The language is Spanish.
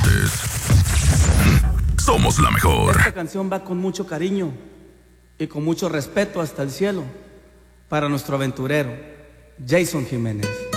antes. Somos la mejor. Esta canción va con mucho cariño y con mucho respeto hasta el cielo para nuestro aventurero, Jason Jiménez.